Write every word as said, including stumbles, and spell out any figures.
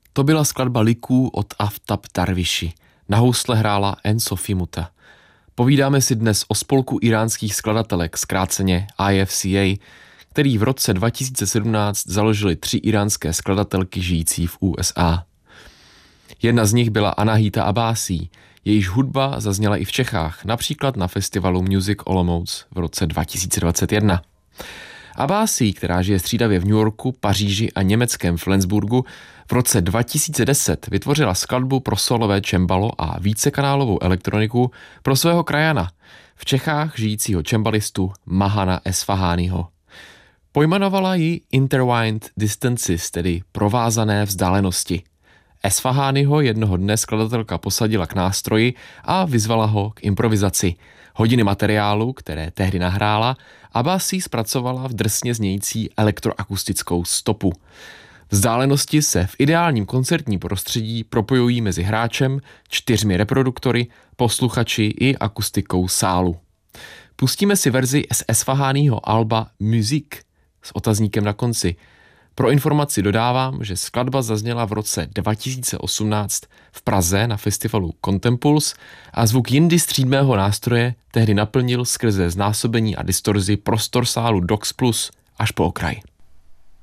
To byla skladba Liků od Aftab Darwishi. Na housle hrála Enso Fimuta. Povídáme si dnes o spolku iránských skladatelek, zkráceně I F C A, který v roce dva tisíce sedmnáct založili tři iránské skladatelky žijící v U S A. Jedna z nich byla Anahita Abbasi, jejíž hudba zazněla i v Čechách, například na festivalu Music Olomouc v roce dva tisíce dvacet jedna. Abbasi, která žije střídavě v New Yorku, Paříži a německém Flensburgu, v roce dva tisíce deset vytvořila skladbu pro solové čembalo a vícekanálovou elektroniku pro svého krajana, v Čechách žijícího čembalistu Mahana Esfahányho. Pojmenovala ji Intertwined Distances, tedy provázané vzdálenosti. Esfahányho jednoho dne skladatelka posadila k nástroji a vyzvala ho k improvizaci. Hodiny materiálu, které tehdy nahrála, Abbasi zpracovala v drsně znějící elektroakustickou stopu. Vzdálenosti se v ideálním koncertním prostředí propojují mezi hráčem, čtyřmi reproduktory, posluchači i akustikou sálu. Pustíme si verzi z Esfahányho alba Musique s otazníkem na konci. Pro informaci dodávám, že skladba zazněla v roce dva tisíce osmnáct v Praze na festivalu Contempuls a zvuk jindy střídmého nástroje tehdy naplnil skrze znásobení a distorzi prostor sálu Dox Plus až po okraj.